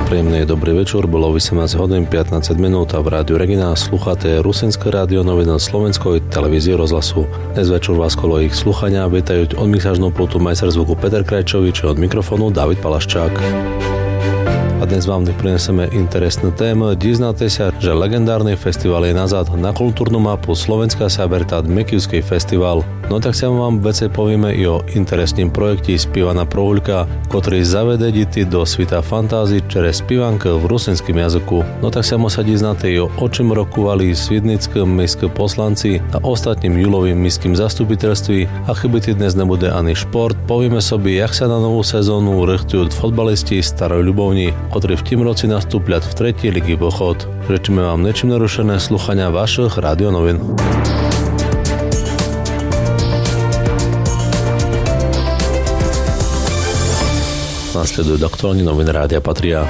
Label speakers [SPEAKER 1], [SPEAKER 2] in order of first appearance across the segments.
[SPEAKER 1] Príjemný dobrý večer, bolo 18 hodín 15 minút a v Rádiu Regina slúchate Rusinské rádio noviny slovenskej televízie rozhlasu. Dnes večer vás kolo ich slúchania vítajú od mixážneho pultu majster zvuku Peter Krajčovič a od mikrofónu David Palaščák. A dnes vám prineseme interesné témy. Diznáte sa, že legendárny festival je nazad. Na kultúrnu mapu Slovenská sa vertá Mekivský festival. No tak sa vám vece povieme i o interesným projekte Spívana Prohuľka, ktorý zavede deti do sveta fantázii čere spívanka v rusinskom jazyku. No tak sa sa diznáte i o čím rokovali svidnické mestské poslanci a ostatním júlovým mestským zastupiteľství. A chyby dnes nebude ani šport. Povieme sobie, jak sa na novú sezónu rechtujú fotbalisti Staroj Ľubovni, ktorí v tým roci nastúpľať v 3. ligy pochod. Žečíme vám nečím narušené sluchania vašich radionovín. Nasledujú aktuálne noviny Rádia Patria.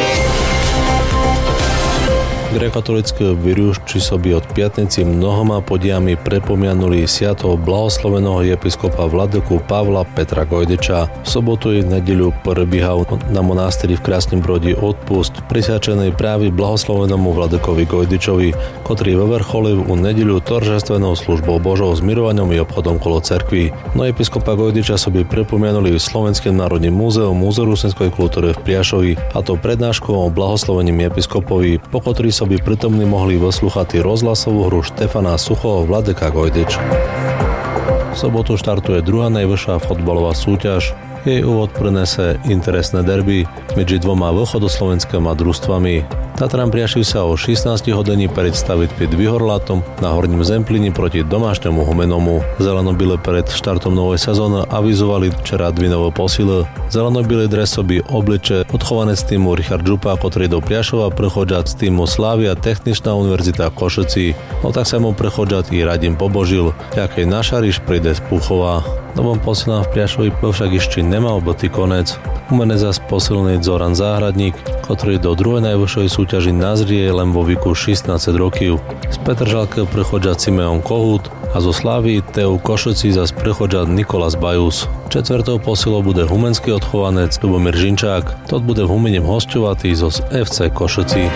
[SPEAKER 1] Grékokatolícke vyrušči sobi od piatnici mnohoma podiami prepomianuli siato blahosloveného episkopa vladyku Pavla Petra Gojdeča. V sobotu i nedeľu prebiehal na monásteri v Krásnym Brode odpust prisviačený práve blahoslovenému vladykovi Gojdečovi, ktorý vo vrcholil u nedeľu торжественnou službou Božou s mirovaním i obchodom kolo cerkvi. No episkopa Gojdeča sobi prepomianuli v Slovenském národním múzeu Múzeu rusinskej kultúry v Priašovi, a to prednáškou o blahoslovením episkopovi, po ktorý by pritomní mohli vyslúchať rozhlasovú hru Štefana Suchého Vladyka Gojdeč. V sobotu štartuje druhá najvyššia fotbalová súťaž. Jej úvod prinese interesné derby medzi dvoma východoslovenskými družstvami. Tatran Priašiv sa o 16 hodení predstaviť pred Vyhorlátom na Horním Zemplíni proti domášnemu Humenomu. Zelenobile pred štartom novej sezóny avizovali včera dvinové posily. Zelenobile dresoby obliče odchovanec týmu Richard Župa, ktorý do Priašova prechodžať z týmu Slavia Techničná univerzita Košici. No tak sa mu prechodžať i Radim Pobožil, jakej Našariš príde z Púchova. Novom posilám v Priašovi však ešte nemal boty konec. Umene zas posilný Zoran Záhradník, ktorý do druhej najvyššej súťaži nazrie len vo veku 16 rokov. Z Petržalky prechodža Simeon Kohút a zo Slavii TU Košici zas prechodža Nikolas Bajus. Četvrtou posilou bude humenský odchovanec Ľubomír Žinčák. Tot bude v Humenem hosťovatý zo FC Košici.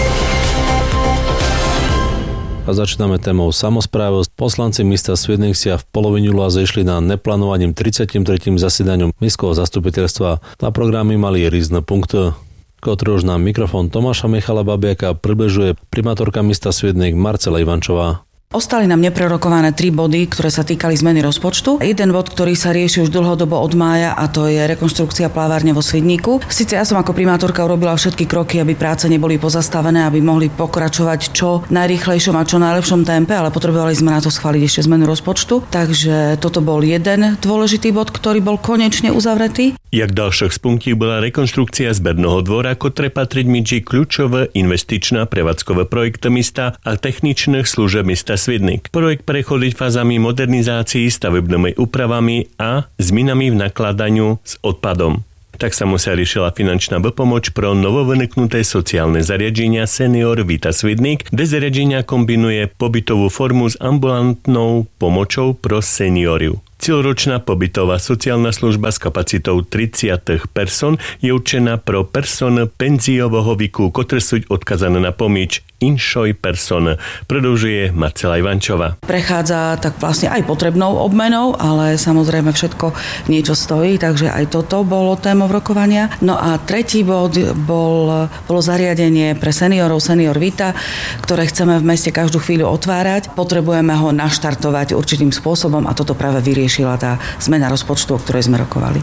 [SPEAKER 1] A začíname témou samosprávy. Poslanci mesta Sviednik sa v polovině júla zešli na neplánovaným 33. zasedaniu mestského zastupiteľstva. Na programy mali rýzne punkty, ktoré už na mikrofón Tomáša Michala Babiaka približuje primátorka mesta Sviednik Marcela Ivančová.
[SPEAKER 2] Ostali nám neprerokované 3 body, ktoré sa týkali zmeny rozpočtu. Jeden bod, ktorý sa rieši už dlhodobo od mája, a to je rekonštrukcia plávárne vo Svidníku. Sice ja som ako primátorka urobila všetky kroky, aby práce neboli pozastavené, aby mohli pokračovať čo najrýchlejšom a čo najlepšom tempe, ale potrebovali sme na to schváliť ešte zmenu rozpočtu. Takže toto bol jeden dôležitý bod, ktorý bol konečne uzavretý.
[SPEAKER 3] Jak dalších z punktів byla rekonstrukcia zberného dvora, ktoré patriť medzi kľúčové investičná prevádzkové projekty mesta a techničných služeb mesta Svidnik. Projekt prechodí fázami modernizácií, stavebnými úpravami a zmenami v nakladaniu s odpadom. Tak sa musia riešila finančná pomoc pro novovyniknuté sociálne zariadenia Senior Vita Svidnik, kde zariadenia kombinuje pobytovú formu s ambulantnou pomocou pro senioriu. Celoročná pobytová sociálna služba s kapacitou 30 person je určená pro persony penziového veku, ktoré sú odkazané na pomíč inšoj person, prodlžuje Marcela Ivančová.
[SPEAKER 2] Prechádza tak vlastne aj potrebnou obmenou, ale samozrejme všetko niečo stojí, takže aj toto bolo témou rokovania. No a tretí bod bolo zariadenie pre seniorov Senior Vita, ktoré chceme v meste každú chvíľu otvárať. Potrebujeme ho naštartovať určitým spôsobom a toto práve vyriešila tá zmena rozpočtu, o ktorej sme rokovali.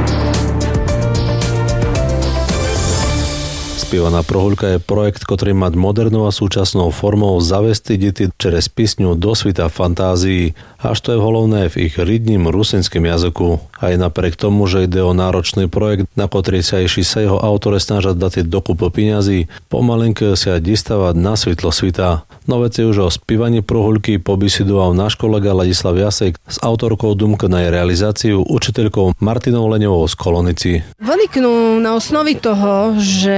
[SPEAKER 1] Spívana Prohuľka je projekt, ktorý má modernou a súčasnou formou zavesti deti čerez písňu do sveta fantázií, až to je hlavné v ich ridním rusinském jazyku. Aj napriek tomu, že ide o náročný projekt, na ktorý sa ešte sa jeho autore snažia dať dokupu peniazy, pomalinke sa distávať na svetlo sveta. No veci už o spívaní Prohuľky pobesidoval náš kolega Ladislav Jasek s autorkou Dumka na jej realizáciu, učiteľkou Martinou Leňovou z Kolonici.
[SPEAKER 4] Vyniknú na osnovi toho, že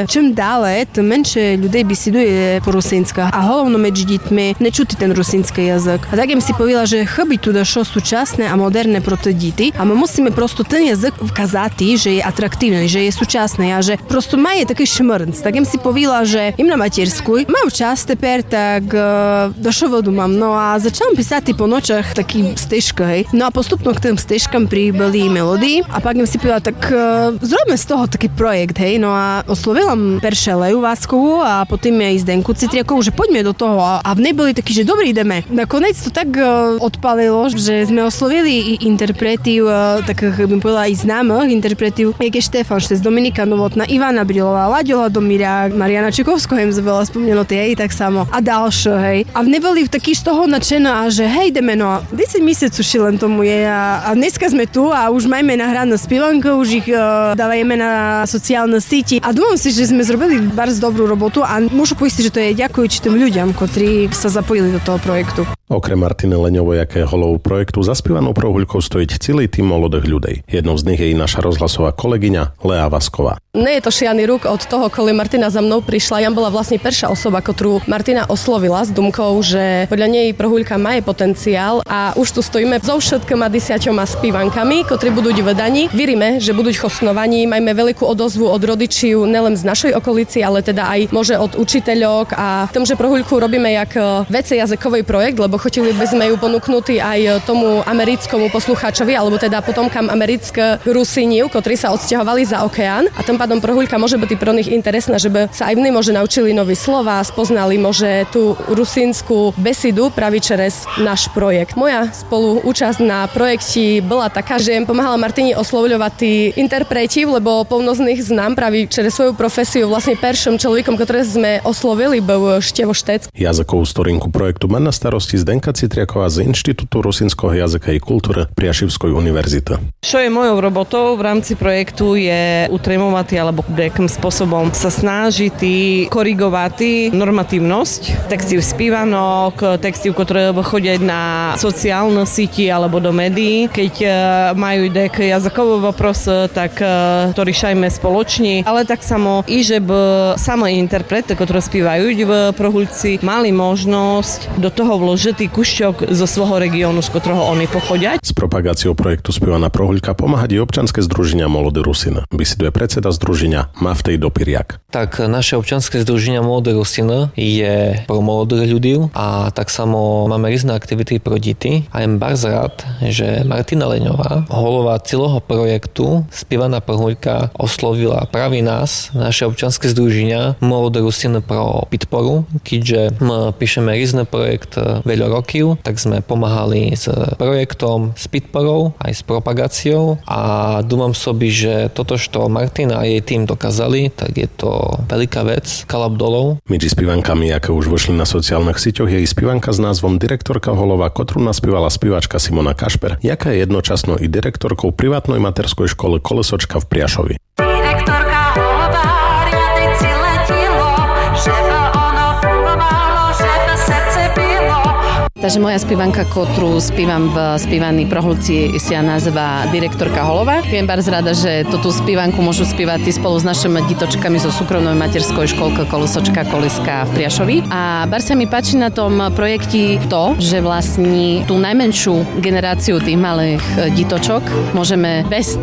[SPEAKER 4] чим далі, тим менше людей бесідує по-русинськи, а головно між дітьми не чути ten русинський язик. А так я си повіла, що хибить туди що сучасне, а модерне проти діти, а ми мусимо просто ten язик вказати, що є атрактивний, що є сучасний, а що просто має такий шмирнц. Так я си повіла, що їм на матерську мав час тепер, так до що думам. Ну, а почав писати по ночах такі стишки. Ну, а поступно к тим стишкам прибули мелодії, а потім я си повіла, так зробимо з того такий проєкт, гей. Ну, а oslovila перше Лею Васкову, а потім я і Зdenku Citriakovу, že poďme do toho. A v nej boli takí, že dobrý, ideme. Nakoniec to tak odpalilo, že sme oslovili i interpretov, takých, bym povedala, i známych interpretov, jak je Štefan Štec, Dominika Novotná, Ivana Brilová, Laďo Domíra, Mariana Čekovsko-Hemzovela, spomínalo tie, tak samo. A ďalšie, hej. A v nej boli takí z toho nadšená, že hej, ideme, no, 10 mesiacov len tomu je a dneska sme tu a už majme nahrané spievanky, už ich dávajeme na sociálne síti. A думаю si, že sme zrobili bardzo dobrú robotu a môžu poistiť, že to je ďakuючи tým ľuďom, ktorí sa zapojili do toho projektu.
[SPEAKER 5] Okrem Martiny Leňovej, jaké holou projektu zaspievanou prohuľkou stojí celý tým molodých ľudí. Jednou z nich je i naša rozhlasová kolegyňa Lea Vasková.
[SPEAKER 6] Nie je to šianý ruk od toho, koli Martina za mnou prišla. Ja bola vlastne prvá osoba, ktorú Martina oslovila s dumkou, že podľa nej prohuľka má potenciál a už tu stojíme so všetkými 10 spívankami, ktorí budú vedaní. Vírime, že budú chosnovaní. Majme veľkú odozvu od rodičiu, nelen z našej okolici, ale teda aj môže od učiteľok a v tom, že prohuľku robíme jak jazykový projekt, lebo chotili by sme ju ponúknutí aj tomu americkému poslucháčovi, alebo teda potomkám amerických Rusíniv, ktorí sa odsťahovali za okeán. A tým pádom prohuľka môže byť pro nich interesná, že by sa aj oni možno naučili nové slova, spoznali môže tú rusínsku besidu praviť čerez náš projekt. Moja spoluúčasť na projekte bola taká, že im pomáhala Martini oslovľovať tí interpreti, lebo povno z nich znám pravi čerez svoju profesiu. Vlastne prvým človekom, ktoré sme oslovili, bol Števo Štec.
[SPEAKER 5] Jazykovú storinku projektu má na starosti Zdenka Citriaková z Inštitútu rusínskeho jazyka i kultúry Priašivskej univerzity.
[SPEAKER 7] Čo je mojou robotou v rámci projektu je utremovať alebo nejakým spôsobom sa snažiť korigovať normatívnosť textív spívanok, textív, ktoré chodia na sociálne síti alebo do médií. Keď majú dek jazykový vopros, tak to riešajme spoločne. Ale tak samo i že by samé interprety, ktoré spívajú v prohuľci, mali možnosť do toho vložiť kušťok zo svojho regiónu, z ktorého oni pochodia.
[SPEAKER 5] S propagáciou projektu Spievaná prohuľka pomáha i občanské združenia Molodý Rusín. Vysiduje predseda združenia Maftej Dopiriak.
[SPEAKER 8] Tak naše občanské združenia Molodý Rusín je pro molodých ľudí a tak samo máme rôzne aktivity pro deti. A jem bardzo rád, že Martina Leňová, holova celého projektu Spievaná prohuľka, oslovila práve nás, naše občanské združenia Molodý Rusín pro podporu, keďže my píšeme rôzne projekt veľa rokov, tak sme pomáhali s projektom, s podporou, aj s propagáciou a dúfam sobi, že toto, čo Martina a jej tým dokázali, tak je to veľká vec, kalab dolov.
[SPEAKER 5] Medzi spievankami, aké už vošli na sociálnych sieťoch, je i spievanka s názvom Direktorka holova, ktorú naspievala spievačka Simona Kašper, jaká je jednočasno i direktorkou privátnej materskej školy Kolesočka v Priašovi.
[SPEAKER 9] Direktorka holova, riadej si letilo, že ono fungovalo, že srdce bylo.
[SPEAKER 10] Takže moja spievanka, ktorú spievam v spievaní prohuľci, sa nazýva Direktorka holova. Viem bardzo rada, že túto spievanku môžu spievať spolu s našimi ditočkami zo súkromnej materskej školky Kolesočka Koliska v Priašovi. A bardzo sa mi páči na tom projekte to, že vlastne tú najmenšiu generáciu tých malých ditočok môžeme bez